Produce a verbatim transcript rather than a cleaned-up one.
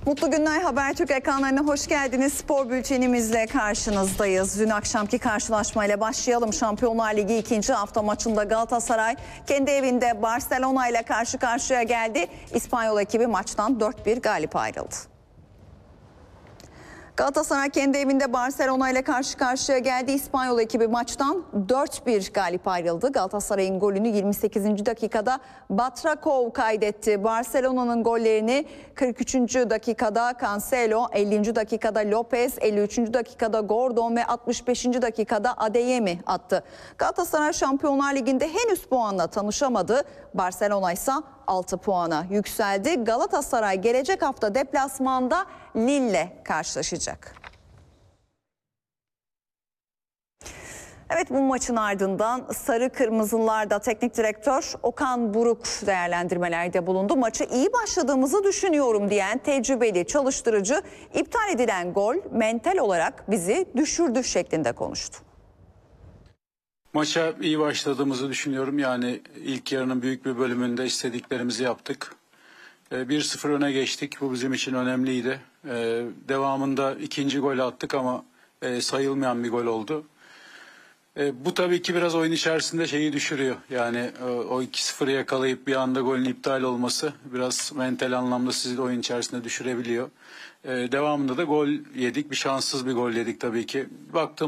Mutlu günler, Habertürk ekranlarına hoş geldiniz. Spor bültenimizle karşınızdayız. Dün akşamki karşılaşmayla başlayalım. Şampiyonlar Ligi ikinci hafta maçında Galatasaray kendi evinde Barcelona ile karşı karşıya geldi. İspanyol ekibi maçtan dört bir galip ayrıldı. Galatasaray kendi evinde Barcelona ile karşı karşıya geldi. İspanyol ekibi maçtan dört bir galip ayrıldı. Galatasaray'ın golünü yirmi sekizinci dakikada Batrakov kaydetti. Barcelona'nın gollerini kırk üçüncü dakikada Cancelo, ellinci dakikada Lopez, elli üçüncü dakikada Gordon ve altmış beşinci dakikada Adeyemi attı. Galatasaray Şampiyonlar Ligi'nde henüz puanla tanışamadı. Barcelona ise altı puana yükseldi. Galatasaray gelecek hafta deplasmanda Lille'le karşılaşacak. Evet, bu maçın ardından Sarı Kırmızılılarda teknik direktör Okan Buruk değerlendirmelerde bulundu. Maçı iyi başladığımızı düşünüyorum diyen tecrübeli çalıştırıcı, iptal edilen gol mental olarak bizi düşürdü şeklinde konuştu. Maça iyi başladığımızı düşünüyorum. Yani ilk yarının büyük bir bölümünde istediklerimizi yaptık. bir sıfır öne geçtik. Bu bizim için önemliydi. Devamında ikinci gol attık ama sayılmayan bir gol oldu. Bu tabii ki biraz oyun içerisinde şeyi düşürüyor. Yani o iki sıfırı yakalayıp bir anda golün iptal olması biraz mental anlamda sizi oyun içerisinde düşürebiliyor. Devamında da gol yedik. Bir şanssız bir gol yedik tabii ki. Baktım